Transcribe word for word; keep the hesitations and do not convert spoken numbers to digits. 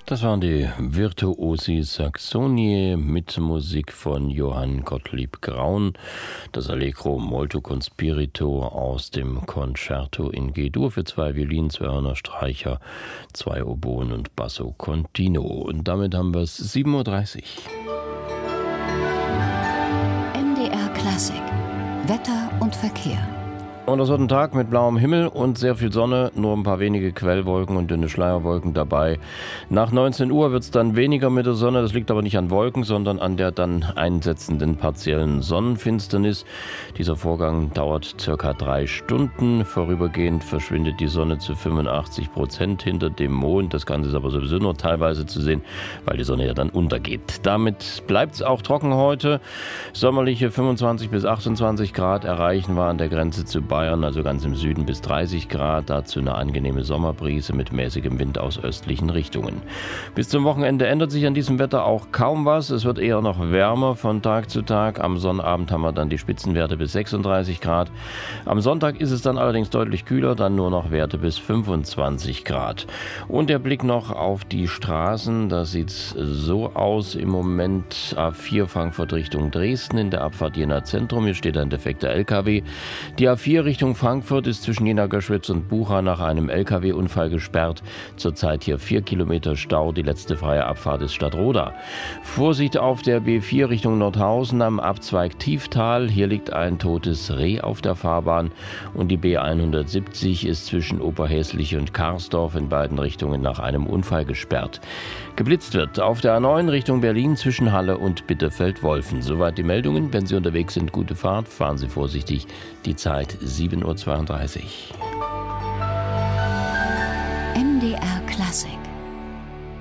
Das waren die Virtuosi Saxonie mit Musik von Johann Gottlieb Graun, das Allegro molto con spirito aus dem Concerto in G-Dur für zwei Violinen, zwei Hörnerstreicher, zwei Oboen und Basso Continuo. Und damit haben wir es sieben Uhr dreißig. M D R Klassik. Wetter und Verkehr. Und das wird ein Tag mit blauem Himmel und sehr viel Sonne, nur ein paar wenige Quellwolken und dünne Schleierwolken dabei. Nach neunzehn Uhr wird es dann weniger mit der Sonne, das liegt aber nicht an Wolken, sondern an der dann einsetzenden partiellen Sonnenfinsternis. Dieser Vorgang dauert circa drei Stunden. Vorübergehend verschwindet die Sonne zu fünfundachtzig Prozent hinter dem Mond. Das Ganze ist aber sowieso nur teilweise zu sehen, weil die Sonne ja dann untergeht. Damit bleibt es auch trocken heute. Sommerliche fünfundzwanzig bis achtundzwanzig Grad erreichen wir an der Grenze zu Bayern. Bayern, also ganz im Süden bis dreißig Grad, dazu eine angenehme Sommerbrise mit mäßigem Wind aus östlichen Richtungen. Bis zum Wochenende ändert sich an diesem Wetter auch kaum was. Es wird eher noch wärmer von Tag zu Tag. Am Sonnabend haben wir dann die Spitzenwerte bis sechsunddreißig Grad. Am Sonntag ist es dann allerdings deutlich kühler, dann nur noch Werte bis fünfundzwanzig Grad. Und der Blick noch auf die Straßen, da sieht es so aus im Moment. A vier Frankfurt Richtung Dresden in der Abfahrt Jena Zentrum. Hier steht ein defekter L K W. Die A vier Richtung Frankfurt ist zwischen Jena-Göschwitz und Bucha nach einem L K W-Unfall gesperrt. Zurzeit hier vier Kilometer Stau. Die letzte freie Abfahrt ist Stadtroda. Vorsicht auf der B vier Richtung Nordhausen am Abzweig Tieftal. Hier liegt ein totes Reh auf der Fahrbahn. Und die B hundertsiebzig ist zwischen Oberhäslich und Karsdorf in beiden Richtungen nach einem Unfall gesperrt. Geblitzt wird auf der A neun Richtung Berlin zwischen Halle und Bitterfeld-Wolfen. Soweit die Meldungen. Wenn Sie unterwegs sind, gute Fahrt. Fahren Sie vorsichtig. Die Zeit sieben Uhr zweiunddreißig. M D R Klassik.